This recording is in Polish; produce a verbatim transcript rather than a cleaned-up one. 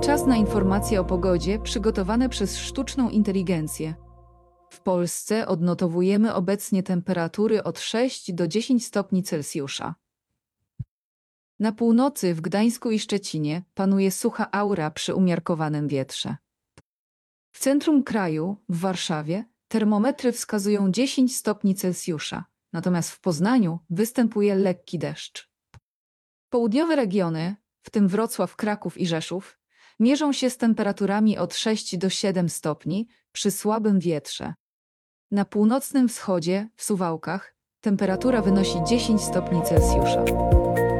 Czas na informacje o pogodzie przygotowane przez sztuczną inteligencję. W Polsce odnotowujemy obecnie temperatury od sześć do dziesięciu stopni Celsjusza. Na północy w Gdańsku i Szczecinie panuje sucha aura przy umiarkowanym wietrze. W centrum kraju, w Warszawie, termometry wskazują dziesięć stopni Celsjusza, natomiast w Poznaniu występuje lekki deszcz. Południowe regiony, w tym Wrocław, Kraków i Rzeszów, mierzą się z temperaturami od sześciu do siedmiu stopni przy słabym wietrze. Na północnym wschodzie, w Suwałkach, temperatura wynosi dziesięć stopni Celsjusza.